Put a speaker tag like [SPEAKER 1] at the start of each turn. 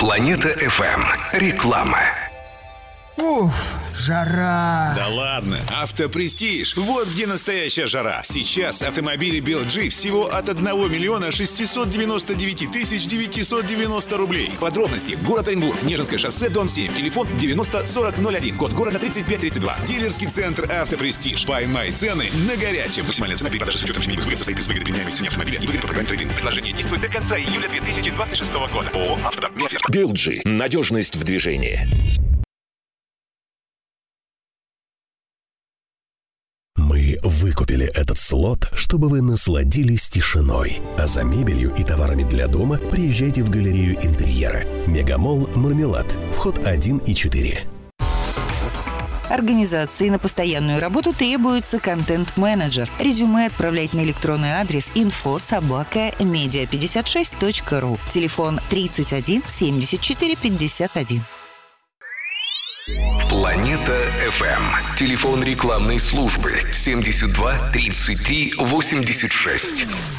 [SPEAKER 1] Планета FM. Реклама.
[SPEAKER 2] Уф, жара.
[SPEAKER 3] Да ладно, Автопрестиж. Вот где настоящая жара. Сейчас автомобили BLG всего от 1 миллиона 699 тысяч 990 рублей. Подробности. Город Оренбург, Нежинское шоссе, дом 7. Телефон 90 40 01. Код города 3532. Дилерский центр Автопрестиж. Поймай цены на горячем. Максимальная цена при продаже с учетом лимитных выгод состоит из выгоды применяемой цене автомобиля и выгоды по программе трейд-ин. Предложение действует до конца июля 2026 года. ООО «Автодом».
[SPEAKER 4] BLG. Надежность в движении.
[SPEAKER 5] Мы выкупили этот слот, чтобы вы насладились тишиной. А за мебелью и товарами для дома приезжайте в галерею интерьера. Мегамолл «Мармелад». Вход 1 и 4.
[SPEAKER 6] Организации на постоянную работу требуется контент-менеджер. Резюме отправлять на электронный адрес info@media56.ru. Телефон 31 74 51.
[SPEAKER 1] Планета FM. Телефон рекламной службы 72 33 86.